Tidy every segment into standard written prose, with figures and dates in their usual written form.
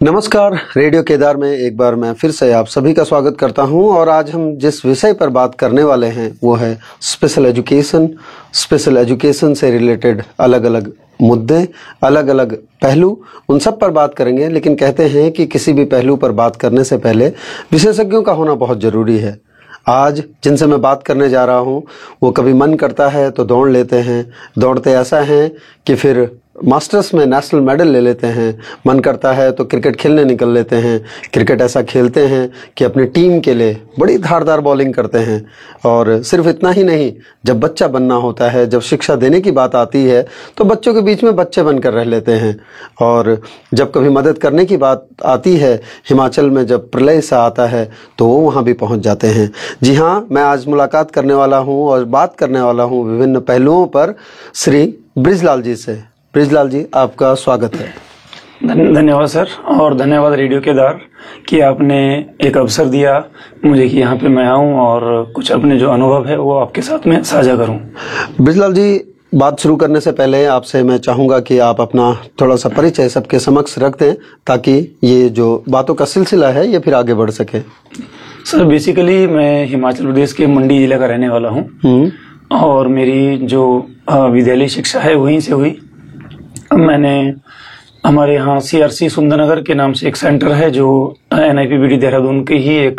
नमस्कार, रेडियो केदार में एक बार मैं फिर से आप सभी का स्वागत करता हूं और आज हम जिस विषय पर बात करने वाले हैं वो है स्पेशल एजुकेशन। स्पेशल एजुकेशन से रिलेटेड अलग अलग मुद्दे, अलग अलग पहलू, उन सब पर बात करेंगे। लेकिन कहते हैं कि किसी भी पहलू पर बात करने से पहले विशेषज्ञों का होना बहुत ज़रूरी है। आज जिनसे मैं बात करने जा रहा हूं वो कभी मन करता है तो दौड़ लेते हैं, दौड़ते ऐसा हैं कि फिर मास्टर्स में नेशनल मेडल ले लेते हैं। मन करता है तो क्रिकेट खेलने निकल लेते हैं, क्रिकेट ऐसा खेलते हैं कि अपनी टीम के लिए बड़ी धारदार बॉलिंग करते हैं। और सिर्फ इतना ही नहीं, जब बच्चा बनना होता है, जब शिक्षा देने की बात आती है तो बच्चों के बीच में बच्चे बनकर रह लेते हैं। और जब कभी मदद करने की बात आती है, हिमाचल में जब प्रलय सा आता है तो वो वहाँ भी पहुँच जाते हैं। जी हाँ, मैं आज मुलाकात करने वाला हूँ और बात करने वाला हूँ विभिन्न पहलुओं पर श्री बृजलाल जी से। बृजलाल जी, आपका स्वागत है। धन्यवाद सर, और धन्यवाद रेडियो केदार कि आपने एक अवसर दिया मुझे कि यहाँ पे मैं आऊँ और कुछ अपने जो अनुभव है वो आपके साथ में साझा करूँ। बृजलाल जी, बात शुरू करने से पहले आपसे मैं चाहूँगा कि आप अपना थोड़ा सा परिचय सबके समक्ष रख दें ताकि ये जो बातों का सिलसिला है ये फिर आगे बढ़ सके। सर, बेसिकली मैं हिमाचल प्रदेश के मंडी जिले का रहने वाला हूँ और मेरी जो विद्यालय शिक्षा है वहीं से हुई। मैंने हमारे यहाँ CRC सुंदरनगर के नाम से एक सेंटर है जो NIPBD देहरादून के ही एक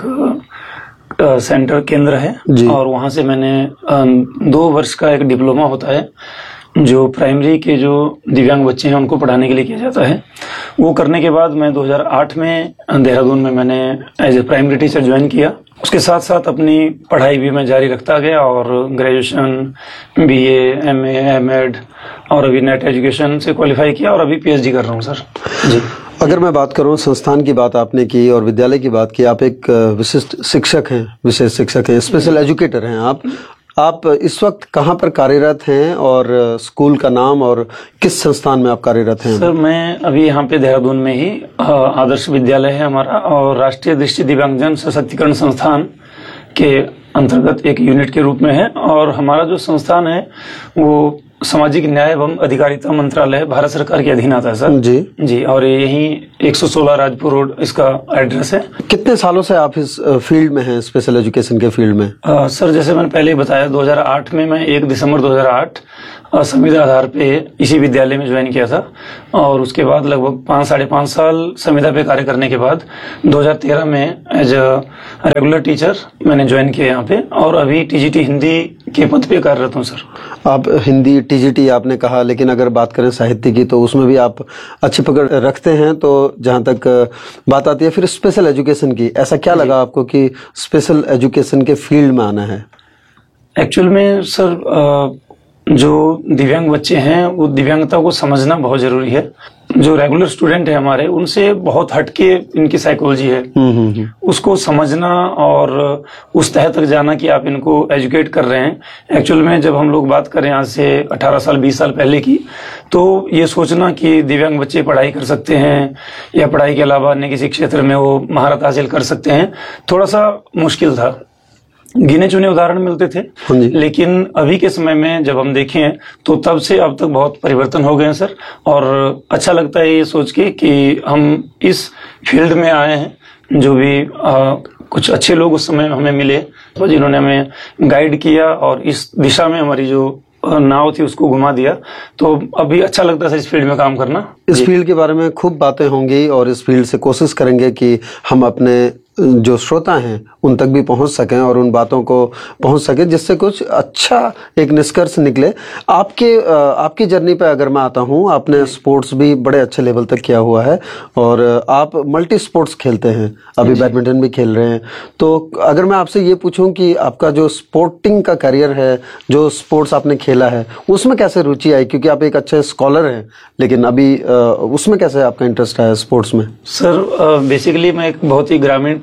सेंटर केंद्र है, और वहाँ से मैंने 2 वर्ष का एक डिप्लोमा होता है जो प्राइमरी के जो दिव्यांग बच्चे हैं उनको पढ़ाने के लिए किया जाता है। वो करने के बाद मैं 2008 में देहरादून में मैंने as a primary teacher join किया। उसके साथ साथ अपनी पढ़ाई भी मैं जारी रखता गया और ग्रेजुएशन, BA, MA, M.Ed और अभी नेट एजुकेशन से क्वालिफाई किया और अभी PhD कर रहा हूँ सर। जी, अगर मैं बात करूं, संस्थान की बात आपने की और विद्यालय की बात की, आप एक विशिष्ट शिक्षक हैं, विशेष शिक्षक हैं, स्पेशल एजुकेटर हैं। आप इस वक्त कहाँ पर कार्यरत हैं और स्कूल का नाम और किस संस्थान में आप कार्यरत हैं? सर, मैं अभी यहाँ पे देहरादून में ही आदर्श विद्यालय है हमारा और राष्ट्रीय दृष्टि दिव्यांगजन सशक्तिकरण संस्थान के अंतर्गत एक यूनिट के रूप में है। और हमारा जो संस्थान है वो सामाजिक न्याय एवं अधिकारिता मंत्रालय भारत सरकार के अधीन आता है सर। जी, और यही 116 राजपुर रोड इसका एड्रेस है। कितने सालों से आप इस फील्ड में हैं, स्पेशल एजुकेशन के फील्ड में? सर, जैसे मैंने पहले ही बताया, 2008 में मैं 1 दिसंबर 2008 संविदा आधार पे इसी विद्यालय में ज्वाइन किया था और उसके बाद लगभग 5-5.5 साल संविदा पे कार्य करने के बाद 2013 में एज अ रेगुलर टीचर मैंने ज्वाइन किया यहाँ पे और अभी TGT हिंदी के पद पे कार्यरत हूँ सर। आप हिंदी TGT आपने कहा, लेकिन अगर बात करें साहित्य की तो उसमें भी आप अच्छी पकड़ रखते हैं। तो जहाँ तक बात आती है फिर स्पेशल एजुकेशन की, ऐसा क्या लगा आपको कि स्पेशल एजुकेशन के फील्ड में आना है? एक्चुअल में सर, जो दिव्यांग बच्चे हैं वो दिव्यांगता को समझना बहुत जरूरी है। जो रेगुलर स्टूडेंट है हमारे, उनसे बहुत हटके इनकी साइकोलॉजी है, उसको समझना और उस तह तक जाना कि आप इनको एजुकेट कर रहे हैं। एक्चुअल में जब हम लोग बात करें आज से 18 साल 20 साल पहले की, तो ये सोचना कि दिव्यांग बच्चे पढ़ाई कर सकते हैं या पढ़ाई के अलावा अन्य किसी क्षेत्र में वो महारत हासिल कर सकते हैं, थोड़ा सा मुश्किल था। गिने चुने उदाहरण मिलते थे, लेकिन अभी के समय में जब हम देखें तो तब से अब तक बहुत परिवर्तन हो गए हैं सर। और अच्छा लगता है ये सोच के कि हम इस फील्ड में आए हैं। जो भी कुछ अच्छे लोग उस समय हमें मिले तो जिन्होंने हमें गाइड किया और इस दिशा में हमारी जो नाव थी उसको घुमा दिया, तो अभी अच्छा लगता है इस फील्ड में काम करना। इस फील्ड के बारे में खूब बातें होंगी और इस फील्ड से कोशिश करेंगे कि हम अपने जो श्रोता हैं उन तक भी पहुंच सकें और उन बातों को पहुंच सके जिससे कुछ अच्छा एक निष्कर्ष निकले। आपकी जर्नी पे अगर मैं आता हूं, आपने स्पोर्ट्स भी बड़े अच्छे लेवल तक किया हुआ है और आप मल्टी स्पोर्ट्स खेलते हैं, अभी बैडमिंटन भी खेल रहे हैं। तो अगर मैं आपसे ये पूछूं कि आपका जो स्पोर्टिंग का करियर है, जो स्पोर्ट्स आपने खेला है, उसमें कैसे रुचि आई? क्योंकि आप एक अच्छे स्कॉलर हैं, लेकिन अभी उसमें कैसे आपका इंटरेस्ट आया स्पोर्ट्स में? सर, बेसिकली मैं एक बहुत ही ग्रामीण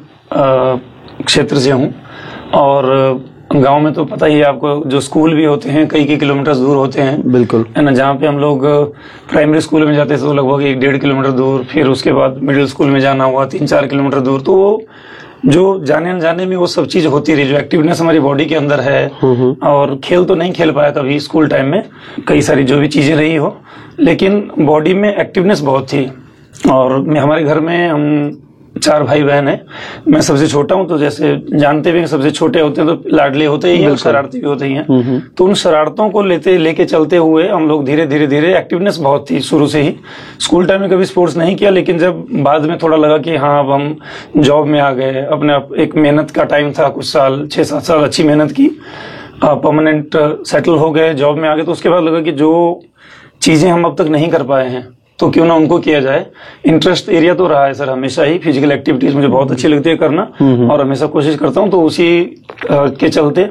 क्षेत्र से हूँ और गांव में तो पता ही है आपको, जो स्कूल भी होते हैं कई किलोमीटर दूर होते हैं। बिल्कुल है ना। जहाँ पे हम लोग प्राइमरी स्कूल में जाते थे तो लगभग 1-1.5 किलोमीटर दूर, फिर उसके बाद मिडिल स्कूल में जाना हुआ 3-4 किलोमीटर दूर। तो वो जो जाने अनजाने में वो सब चीज होती रही, जो एक्टिवनेस हमारी बॉडी के अंदर है। और खेल तो नहीं खेल पाया कभी स्कूल टाइम में, कई सारी जो भी चीजें रही हो, लेकिन बॉडी में एक्टिवनेस बहुत थी। और हमारे घर में हम 4 भाई बहन हैं। मैं सबसे छोटा हूं, तो जैसे जानते भी सबसे छोटे होते हैं तो लाडले होते ही हैं, शरारती भी होते ही हैं। तो उन शरारतों को लेके चलते हुए हम लोग धीरे धीरे एक्टिवनेस बहुत थी शुरू से ही। स्कूल टाइम में कभी स्पोर्ट्स नहीं किया, लेकिन जब बाद में थोड़ा लगा कि हाँ अब हम जॉब में आ गए, अपने एक मेहनत का टाइम था, कुछ साल 6-7 साल अच्छी मेहनत की, परमानेंट सेटल हो गए, जॉब में आ गए, तो उसके बाद लगा कि जो चीजें हम अब तक नहीं कर पाए हैं तो क्यों ना उनको किया जाए। इंटरेस्ट एरिया तो रहा है सर हमेशा ही, फिजिकल एक्टिविटीज मुझे बहुत अच्छी लगती है करना, और हमेशा कोशिश करता हूँ। तो उसी के चलते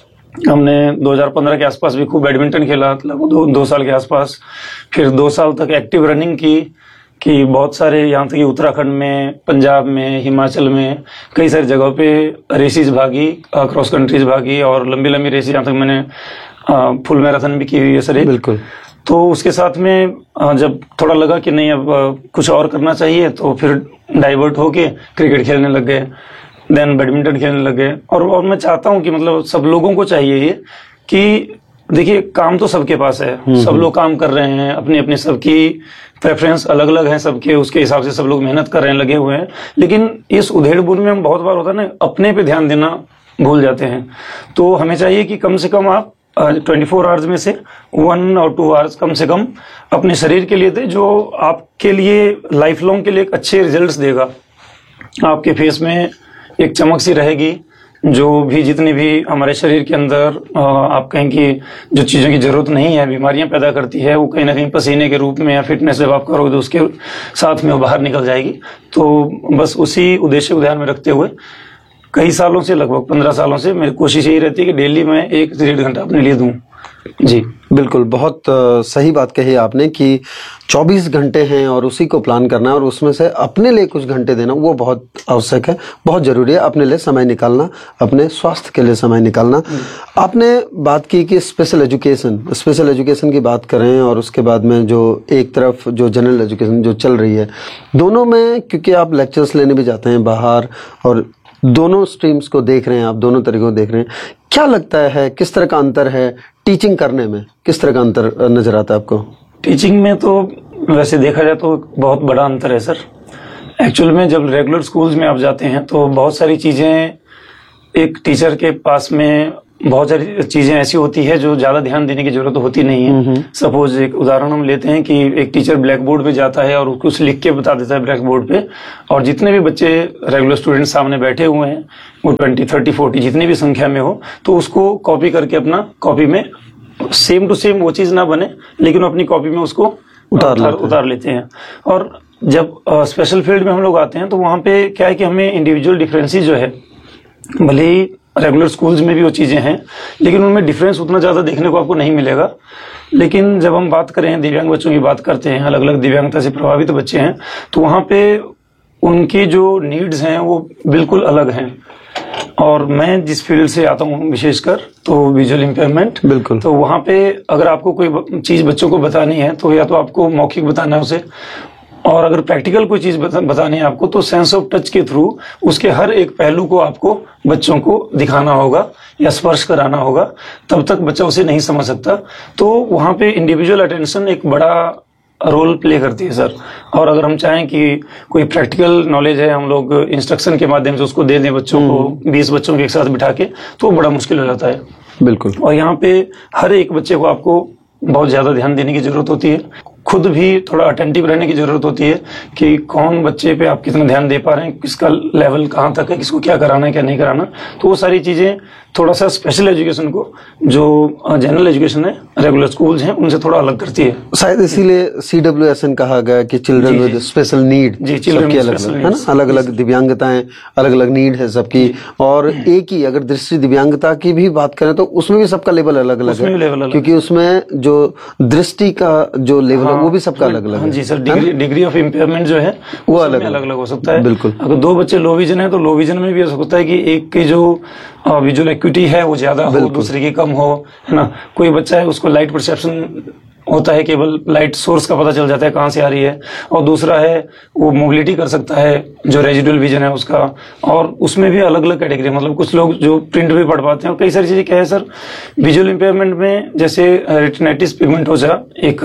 हमने 2015 के आसपास भी खूब बैडमिंटन खेला, लगभग 2 साल के आसपास। फिर 2 साल तक एक्टिव रनिंग की कि बहुत सारे, यहाँ तक कि उत्तराखंड में, पंजाब में, हिमाचल में कई सारी जगहों पे रेसेस भागी, क्रॉस कंट्रीज भागी, और लंबी लंबी रेसेस, यहाँ तक मैंने फुल मैराथन भी की हुई है सर। बिल्कुल। तो उसके साथ में जब थोड़ा लगा कि नहीं अब कुछ और करना चाहिए, तो फिर डाइवर्ट होके क्रिकेट खेलने लग गए, देन बैडमिंटन खेलने लग गए। और मैं चाहता हूं कि मतलब सब लोगों को चाहिए ये कि देखिए काम तो सबके पास है, सब लोग काम कर रहे हैं, अपनी अपनी सबकी प्रेफरेंस अलग अलग है सबके, उसके हिसाब से सब लोग मेहनत कर रहे हैं, लगे हुए हैं। लेकिन इस उधेड़-बुन में हम बहुत बार होता है ना, अपने पे ध्यान देना भूल जाते हैं। तो हमें चाहिए कि कम से कम आप 24 आवर्स में से 1 और 2 आवर्स कम से कम अपने शरीर के लिए दे, जो आपके लिए लाइफ लॉन्ग के लिए एक अच्छे रिजल्ट्स देगा। आपके फेस में एक चमक सी रहेगी, जो भी जितनी भी हमारे शरीर के अंदर आप कहें कि जो चीजों की जरूरत नहीं है, बीमारियां पैदा करती है, वो कहीं ना कहीं पसीने के रूप में या फिटनेस जब आप करोगे तो उसके साथ में वो बाहर निकल जाएगी। तो बस उसी उद्देश्य को ध्यान में रखते हुए कई सालों से, लगभग 15 सालों से मेरी कोशिश यही रहती है कि डेली मैं 1 से 1.5 घंटा अपने लिए दूं। जी बिल्कुल, बहुत सही बात कही आपने कि 24 घंटे हैं और उसी को प्लान करना है, और उसमें से अपने लिए कुछ घंटे देना वो बहुत आवश्यक है, बहुत जरूरी है। अपने लिए समय निकालना, अपने स्वास्थ्य के लिए समय निकालना। आपने बात की कि स्पेशल एजुकेशन की बात करें, और उसके बाद में जो एक तरफ जो जनरल एजुकेशन जो चल रही है, दोनों में क्योंकि आप लेक्चर्स लेने भी जाते हैं बाहर, और दोनों स्ट्रीम्स को देख रहे हैं आप, दोनों तरीकों को देख रहे हैं, क्या लगता है किस तरह का अंतर है टीचिंग करने में? किस तरह का अंतर नजर आता है आपको? टीचिंग में तो वैसे देखा जाए तो बहुत बड़ा अंतर है सर। एक्चुअल में जब रेगुलर स्कूल्स में आप जाते हैं तो बहुत सारी चीजें, एक टीचर के पास में बहुत सारी चीजें ऐसी होती है जो ज्यादा ध्यान देने की जरूरत होती नहीं है। सपोज एक उदाहरण हम लेते हैं कि एक टीचर ब्लैक बोर्ड पे जाता है और कुछ लिख के बता देता है ब्लैक बोर्ड पे, और जितने भी बच्चे रेगुलर स्टूडेंट सामने बैठे हुए हैं, वो 20, 30, 40 जितनी भी संख्या में हो, तो उसको कॉपी करके अपना कॉपी में सेम टू सेम वो चीज ना बने, लेकिन अपनी कॉपी में उसको उतार लेते हैं। और जब स्पेशल फील्ड में हम लोग आते हैं तो वहां पे क्या है कि हमें इंडिविजुअल डिफरेंसेस जो है, भले ही रेगुलर स्कूल्स में भी वो चीजें हैं, लेकिन उनमें डिफरेंस उतना ज्यादा देखने को आपको नहीं मिलेगा। लेकिन जब हम बात करें दिव्यांग बच्चों की बात करते हैं, अलग अलग दिव्यांगता से प्रभावित बच्चे हैं, तो वहां पे उनकी जो नीड्स हैं वो बिल्कुल अलग हैं। और मैं जिस फील्ड से आता हूँ विशेषकर, तो विजुअल इम्पेयरमेंट, बिल्कुल, तो वहां पे अगर आपको कोई चीज बच्चों को बतानी है तो या तो आपको मौखिक बताना है उसे, और अगर प्रैक्टिकल कोई चीज बतानी है आपको तो सेंस ऑफ टच के थ्रू उसके हर एक पहलू को आपको बच्चों को दिखाना होगा या स्पर्श कराना होगा, तब तक बच्चा उसे नहीं समझ सकता। तो वहां पे इंडिविजुअल अटेंशन एक बड़ा रोल प्ले करती है सर। और अगर हम चाहें कि कोई प्रैक्टिकल नॉलेज है, हम लोग इंस्ट्रक्शन के माध्यम से उसको दे दें बच्चों को, 20 बच्चों के एक साथ बिठा के, तो बड़ा मुश्किल हो जाता है। बिल्कुल। और यहाँ पे हर एक बच्चे को आपको बहुत ज्यादा ध्यान देने की जरूरत होती है, खुद भी थोड़ा अटेंटिव रहने की जरूरत होती है कि कौन बच्चे पे आप कितना ध्यान दे पा रहे हैं, किसका लेवल कहाँ तक है, किसको क्या कराना है क्या नहीं कराना। तो वो सारी चीजें थोड़ा सा स्पेशल एजुकेशन को, जो जनरल एजुकेशन है, रेगुलर स्कूल्स हैं, उनसे थोड़ा अलग करती है। शायद इसीलिए CWSN कहा गया कि चिल्ड्रन विद स्पेशल नीड, सबकी अलग अलग है ना, अलग अलग दिव्यांगताएं, अलग अलग नीड है सबकी। और एक ही अगर दृष्टि दिव्यांगता की भी बात करें तो उसमें भी सबका लेवल अलग अलग है, क्योंकि उसमें जो दृष्टि का जो लेवल है वो भी सबका अलग अलग है। जी सर, डिग्री ऑफ इम्पेयरमेंट जो है वो अलग अलग हो सकता है। बिल्कुल। अगर 2 बच्चे लो विजन है तो लो विजन में भी हो सकता है कि एक की जो विजुअल एक्यूटी है वो ज्यादा हो, दूसरे की कम हो, है ना। कोई बच्चा है उसको लाइट परसेप्शन होता है केवल लाइट सोर्स का पता चल जाता है कहाँ से आ रही है, और दूसरा है वो मोबिलिटी कर सकता है जो रेजिडुअल विजन है उसका, और उसमें भी अलग अलग कैटेगरी, मतलब कुछ लोग जो प्रिंट भी पढ़ पाते हैं। और कई सारी चीजें क्या है सर, विजुअल इंपेयरमेंट में जैसे रेटिनाइटिस पिगमेंटोसा एक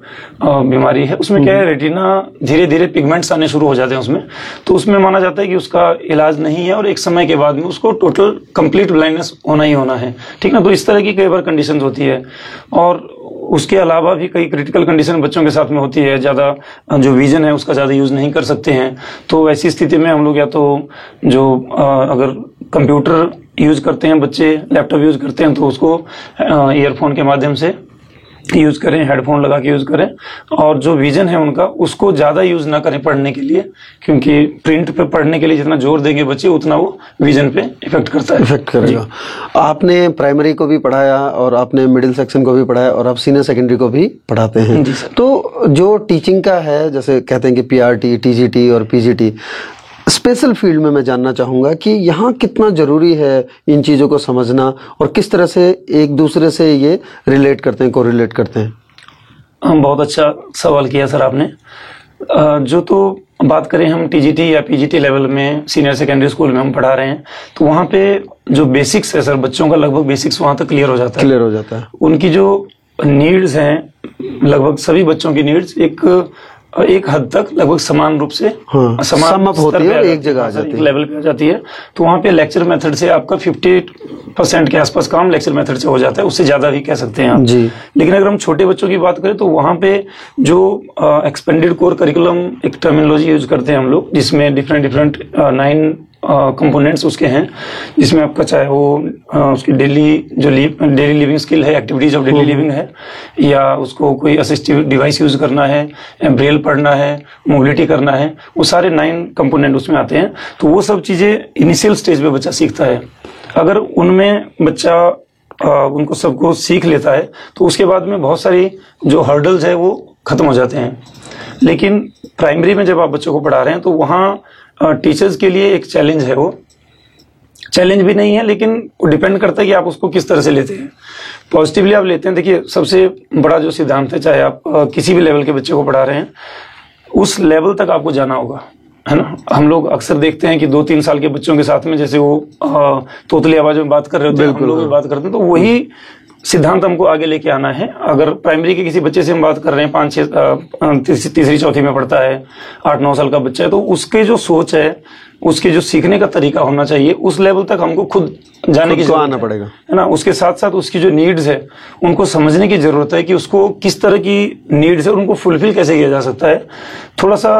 बीमारी है, उसमें क्या है रेटिना धीरे धीरे पिगमेंट्स आने शुरू हो जाते हैं उसमें, तो उसमें माना जाता है कि उसका इलाज नहीं है और एक समय के बाद में उसको टोटल कंप्लीट ब्लाइंडनेस होना ही होना है, ठीक ना। तो इस तरह की कई बार कंडीशन होती है, और उसके अलावा भी कई क्रिटिकल कंडीशन बच्चों के साथ में होती है, ज्यादा जो विजन है उसका ज्यादा यूज नहीं कर सकते हैं। तो ऐसी स्थिति में हम लोग या तो जो अगर कंप्यूटर यूज करते हैं बच्चे, लैपटॉप यूज करते हैं, तो उसको ईयरफोन के माध्यम से यूज करें, हेडफोन लगा के यूज करें, और जो विजन है उनका उसको ज्यादा यूज ना करें पढ़ने के लिए, क्योंकि प्रिंट पे पढ़ने के लिए जितना जोर देंगे बच्चे उतना वो विजन पे इफेक्ट करता है, इफेक्ट करेगा। आपने प्राइमरी को भी पढ़ाया और आपने मिडिल सेक्शन को भी पढ़ाया और आप सीनियर सेकेंडरी को भी पढ़ाते हैं, तो जो टीचिंग का है, जैसे कहते हैं कि पीआरटी, टीजीटी और पीजीटी, स्पेशल फील्ड में मैं जानना चाहूंगा कि यहाँ कितना जरूरी है इन चीजों को समझना और किस तरह से एक दूसरे से ये रिलेट करते हैं, कोरिलेट करते हैं। बहुत अच्छा सवाल किया सर आपने। जो तो बात करें हम टीजीटी या पीजीटी लेवल में, सीनियर सेकेंडरी स्कूल में हम पढ़ा रहे हैं, तो वहाँ पे जो बेसिक्स है सर, बच्चों का लगभग बेसिक्स वहाँ तक क्लियर हो जाता है। उनकी जो नीड्स हैं, लगभग सभी बच्चों की नीड्स एक हद तक लगभग समान रूप से सम अप होती है, एक जगह आ जाती है, लेवल पे आ जाती है। तो वहाँ पे लेक्चर मेथड से आपका 50% के आसपास काम लेक्चर मेथड से हो जाता है, उससे ज्यादा भी कह सकते हैं आप जी। लेकिन अगर हम छोटे बच्चों की बात करें तो वहाँ पे जो एक्सपेंडेड कोर करिकुलम एक टर्मिनोलॉजी यूज करते हैं हम लोग, जिसमें डिफरेंट 9 कंपोनेंट्स उसके हैं, जिसमें आपका चाहे वो उसकी डेली लिविंग स्किल है, एक्टिविटीज ऑफ डेली लिविंग है, या उसको कोई असिस्टिव डिवाइस यूज करना है, ब्रेल पढ़ना है, मोबिलिटी करना है, वो सारे 9 कंपोनेंट उसमें आते हैं। तो वो सब चीजें इनिशियल स्टेज पे बच्चा सीखता है। अगर उनमें बच्चा उनको सबको सीख लेता है तो उसके बाद में बहुत सारी जो हर्डल्स है वो खत्म हो जाते हैं। लेकिन प्राइमरी में जब आप बच्चों को पढ़ा रहे हैं तो वहाँ टीचर्स के लिए एक चैलेंज है, वो चैलेंज भी नहीं है, लेकिन वो डिपेंड करता है कि आप उसको किस तरह से लेते हैं। पॉजिटिवली आप लेते हैं, देखिए सबसे बड़ा जो सिद्धांत है, चाहे आप किसी भी लेवल के बच्चे को पढ़ा रहे हैं, उस लेवल तक आपको जाना होगा, है ना। हम लोग अक्सर देखते हैं कि 2-3 साल के बच्चों के साथ में जैसे वो तोतली आवाज में बात कर रहे होते हैं, हम लोग भी बात करते हैं, तो वही सिद्धांत हमको आगे लेके आना है। अगर प्राइमरी के किसी बच्चे से हम बात कर रहे हैं, 5-6 तीसरी चौथी में पढ़ता है, 8-9 साल का बच्चा है, तो उसके जो सोच है, उसके जो सीखने का तरीका होना चाहिए, उस लेवल तक हमको खुद जाने की जरूरत आना पड़ेगा, है ना। उसके साथ साथ उसकी जो नीड्स है उनको समझने की जरूरत है कि उसको किस तरह की नीड्स है, उनको फुलफिल कैसे किया जा सकता है। थोड़ा सा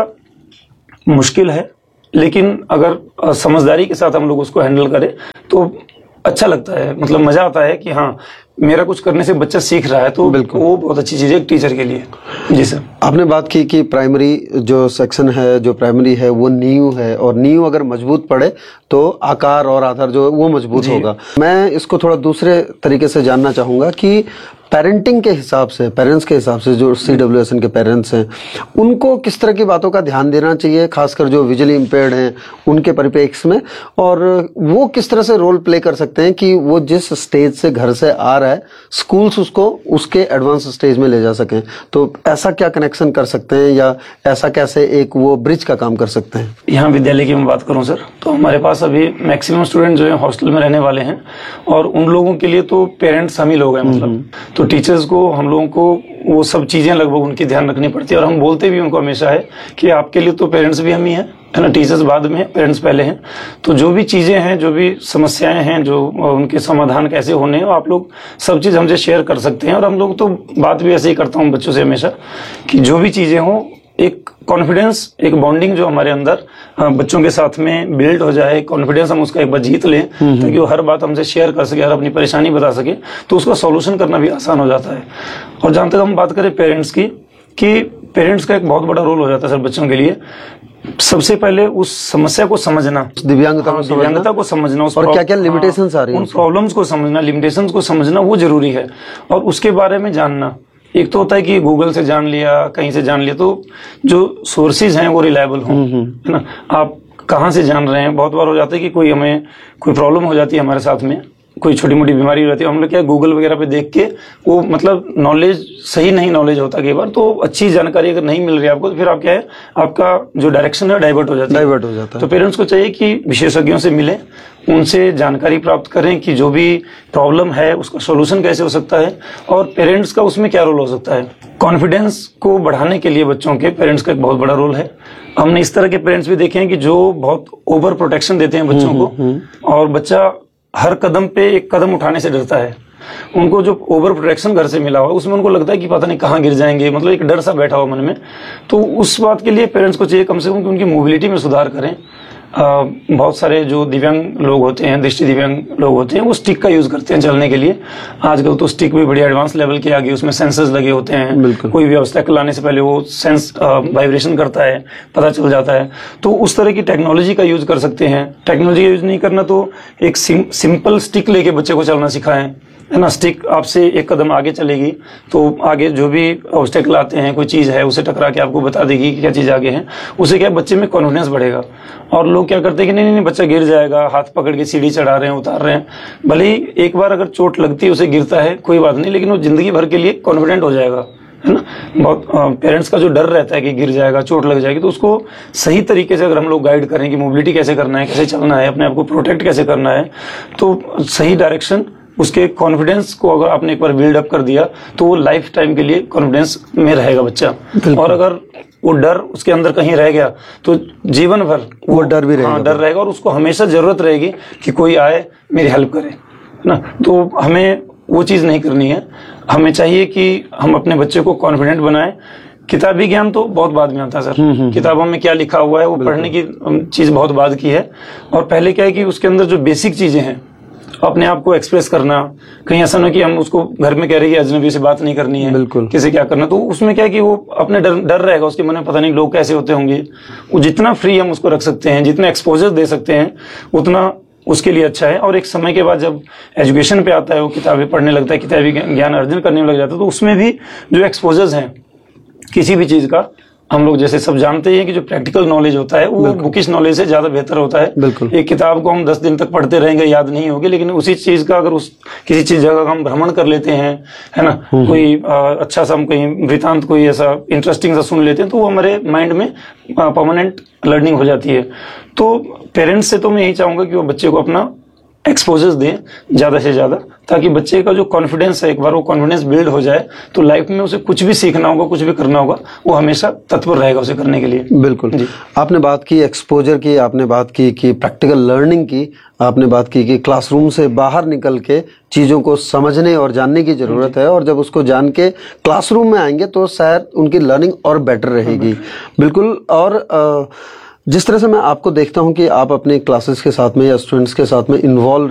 मुश्किल है, लेकिन अगर समझदारी के साथ हम लोग उसको हैंडल करें तो अच्छा लगता है, मतलब मजा आता है कि हाँ मेरा कुछ करने से बच्चा सीख रहा है, तो वो बहुत अच्छी चीज है एक टीचर के लिए। जी सर। आपने बात की कि प्राइमरी जो सेक्शन है, जो प्राइमरी है वो नींव है, और नींव अगर मजबूत पड़े तो आकार और आधार जो वो मजबूत होगा। मैं इसको थोड़ा दूसरे तरीके से जानना चाहूंगा कि पेरेंटिंग के हिसाब से, पेरेंट्स के हिसाब से, जो CWSN के पेरेंट्स हैं, उनको किस तरह की बातों का ध्यान देना चाहिए, खासकर जो विजुअली इम्पेयर्ड हैं उनके परिप्रेक्ष्य में, और वो किस तरह से रोल प्ले कर सकते हैं कि वो जिस स्टेज से घर से आ रहा है, स्कूल्स उसको उसके एडवांस स्टेज में ले जा सकें। तो ऐसा क्या कनेक्शन कर सकते हैं, या ऐसा कैसे एक वो ब्रिज का काम कर सकते हैं? यहाँ विद्यालय की मैं बात करूँ सर, तो हमारे पास अभी मैक्सिमम स्टूडेंट जो है हॉस्टल में रहने वाले हैं, और उन लोगों के लिए तो पेरेंट्स हम ही लोग हैं, मतलब तो टीचर्स को, हम लोगों को वो सब चीजें लगभग उनकी ध्यान रखनी पड़ती है। और हम बोलते भी उनको हमेशा है कि आपके लिए तो पेरेंट्स भी हम ही हैं, है ना, टीचर्स बाद में है, पेरेंट्स पहले हैं। तो जो भी चीजें हैं, जो भी समस्याएं हैं, जो उनके समाधान कैसे होने हैं, आप लोग सब चीज हमसे शेयर कर सकते हैं। और हम लोग तो बात भी ऐसे ही करता हूँ बच्चों से हमेशा कि जो भी चीजें हों, एक कॉन्फिडेंस, एक बॉन्डिंग जो हमारे अंदर बच्चों के साथ में बिल्ड हो जाए, कॉन्फिडेंस हम उसका एक बार जीत लें, ताकि वो हर बात हमसे शेयर कर सके, हर अपनी परेशानी बता सके, तो उसका सॉल्यूशन करना भी आसान हो जाता है। और जहां तक हम बात करें पेरेंट्स की, कि पेरेंट्स का एक बहुत बड़ा रोल हो जाता है सर बच्चों के लिए। सबसे पहले उस समस्या को समझना, दिव्यांगता को समझना, और क्या क्या लिमिटेशंस आ रही हैं, उन प्रॉब्लम्स को समझना, लिमिटेशंस को समझना, वो जरूरी है। और उसके बारे में जानना, एक तो होता है कि गूगल से जान लिया, कहीं से जान लिया, तो जो सोर्सेज हैं वो रिलायबल हों, है ना। आप कहाँ से जान रहे हैं, बहुत बार हो जाता है कि कोई हमें कोई प्रॉब्लम हो जाती है हमारे साथ में, कोई छोटी मोटी बीमारी रहती है, हम लोग क्या गूगल वगैरह पे देख के वो मतलब नॉलेज सही नहीं नॉलेज होता कई बार, तो अच्छी जानकारी अगर नहीं मिल रही है आपको तो फिर आप क्या है, आपका जो डायरेक्शन है डाइवर्ट हो जाता है। तो पेरेंट्स को चाहिए कि विशेषज्ञों से मिलें, उनसे जानकारी प्राप्त करें कि जो भी प्रॉब्लम है उसका सोल्यूशन कैसे हो सकता है और पेरेंट्स का उसमें क्या रोल हो सकता है। कॉन्फिडेंस को बढ़ाने के लिए बच्चों के पेरेंट्स का एक बहुत बड़ा रोल है। हमने इस तरह के पेरेंट्स भी देखे हैं कि जो बहुत ओवर प्रोटेक्शन देते हैं बच्चों को, और बच्चा हर कदम पे एक कदम उठाने से डरता है। उनको जो ओवर प्रोटेक्शन घर से मिला हुआ है उसमें उनको लगता है कि पता नहीं कहाँ गिर जाएंगे, मतलब एक डर सा बैठा हुआ मन में। तो उस बात के लिए पेरेंट्स को चाहिए कम से कम कि उनकी मोबिलिटी में सुधार करें। बहुत सारे जो दिव्यांग लोग होते हैं, दृष्टि दिव्यांग लोग होते हैं, वो स्टिक का यूज करते हैं चलने के लिए। आजकल तो स्टिक भी बड़ी एडवांस लेवल की आ गई, उसमें सेंसर्स लगे होते हैं, कोई भी अवस्था लाने से पहले वो सेंस वाइब्रेशन करता है, पता चल जाता है। तो उस तरह की टेक्नोलॉजी का यूज कर सकते हैं। टेक्नोलॉजी का यूज नहीं करना तो एक सिंपल स्टिक लेके बच्चे को चलना सिखाएं, है ना। स्टिक आपसे एक कदम आगे चलेगी तो आगे जो भी ऑब्स्टेकल आते हैं, कोई चीज है उसे टकरा के आपको बता देगी कि क्या चीज आगे है। उससे क्या बच्चे में कॉन्फिडेंस बढ़ेगा। और लोग क्या करते हैं कि नहीं बच्चा गिर जाएगा, हाथ पकड़ के सीढ़ी चढ़ा रहे हैं, उतार रहे हैं। भले ही एक बार अगर चोट लगती है, उसे गिरता है कोई बात नहीं, लेकिन वो जिंदगी भर के लिए कॉन्फिडेंट हो जाएगा, है ना। बहुत पेरेंट्स का जो डर रहता है कि गिर जाएगा, चोट लग जाएगी, तो उसको सही तरीके से अगर हम लोग गाइड करें कि मोबिलिटी कैसे करना है, कैसे चलना है, अपने आप को प्रोटेक्ट कैसे करना है, तो सही डायरेक्शन, उसके कॉन्फिडेंस को अगर आपने एक बार बिल्ड अप कर दिया तो वो लाइफ टाइम के लिए कॉन्फिडेंस में रहेगा बच्चा। और अगर वो डर उसके अंदर कहीं रह गया तो जीवन भर वो डर भी रहेगा। हाँ, डर रहेगा और उसको हमेशा जरूरत रहेगी कि कोई आए मेरी हेल्प करे, है ना। तो हमें वो चीज नहीं करनी है। हमें चाहिए कि हम अपने बच्चे को कॉन्फिडेंट बनाएं। किताबी ज्ञान तो बहुत बाद में आता है सर। किताबों में क्या लिखा हुआ है वो पढ़ने की चीज बहुत बाद की है। और पहले क्या है कि उसके अंदर जो बेसिक चीजें हैं, अपने आप को एक्सप्रेस करना, कहीं ऐसा ना कि हम उसको घर में कह रहे हैं कि अजनबी से बात नहीं करनी है, बिल्कुल किसे क्या करना, तो उसमें क्या है कि वो अपने डर रहेगा उसके मन में, पता नहीं लोग कैसे होते होंगे। वो जितना फ्री हम उसको रख सकते हैं, जितना एक्सपोजर दे सकते हैं, उतना उसके लिए अच्छा है। और एक समय के बाद जब एजुकेशन पे आता है, वो किताबें पढ़ने लगता है, किताबी ज्ञान अर्जन करने में लग जाता है, तो उसमें भी जो एक्सपोजर्स हैं किसी भी चीज का, हम लोग जैसे सब जानते हैं कि जो प्रैक्टिकल नॉलेज होता है वो बुकिश नॉलेज से ज्यादा बेहतर होता है। एक किताब को हम 10 दिन तक पढ़ते रहेंगे, याद नहीं होगी, लेकिन उसी चीज का अगर किसी चीज जगह का हम भ्रमण कर लेते हैं, है ना, कोई अच्छा सा हम कहीं वृतांत कोई ऐसा इंटरेस्टिंग सा सुन लेते हैं, तो वो हमारे माइंड में परमानेंट लर्निंग हो जाती है। तो पेरेंट्स से तो मैं यही चाहूंगा कि वो बच्चे को अपना एक्सपोजर्स दें ज्यादा से ज्यादा, ताकि बच्चे का जो कॉन्फिडेंस है, एक बार वो कॉन्फिडेंस बिल्ड हो जाए तो लाइफ में उसे कुछ भी सीखना होगा, कुछ भी करना होगा, वो हमेशा तत्पर रहेगा उसे करने के लिए। बिल्कुल। आपने बात की एक्सपोजर की, आपने बात की कि प्रैक्टिकल लर्निंग की, आपने बात की कि क्लासरूम से बाहर निकल के चीजों को समझने और जानने की जरूरत है, और जब उसको जान के क्लासरूम में आएंगे तो शायद उनकी लर्निंग और बेटर रहेगी। बिल्कुल। और जिस तरह से मैं आपको देखता हूं कि आप अपने क्लासेस के साथ में या स्टूडेंट्स के साथ में इन्वॉल्व